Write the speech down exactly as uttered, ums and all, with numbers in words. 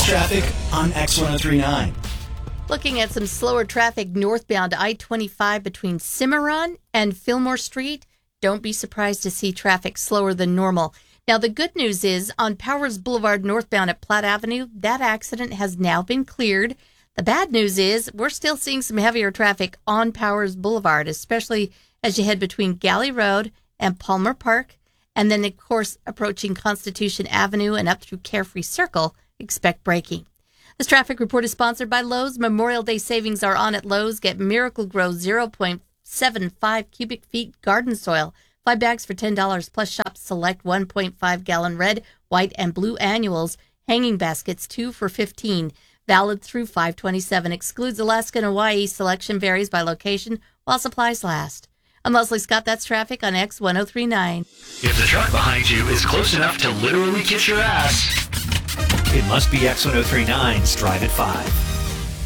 Next traffic on X ten thirty-nine. Looking at some slower traffic northbound I twenty-five between Cimarron and Fillmore Street. Don't be surprised to see traffic slower than normal. Now, the good news is on Powers Boulevard northbound at Platte Avenue, that accident has now been cleared. The bad news is we're still seeing some heavier traffic on Powers Boulevard, especially as you head between Galley Road and Palmer Park. And then, of course, approaching Constitution Avenue and up through Carefree Circle, expect braking. This traffic report is sponsored by Lowe's. Memorial Day savings are on at Lowe's. Get Miracle Grow zero point seven five cubic feet garden soil. Five bags for ten dollars, plus shop select one point five gallon red, white, and blue annuals. Hanging baskets, two for fifteen dollars. Valid through five twenty-seven. Excludes Alaska and Hawaii. Selection varies by location while supplies last. I'm Leslie Scott. That's traffic on X ten thirty-nine. If the truck behind you is close enough to literally kiss your ass, It must be X ten thirty-nine's Drive at five.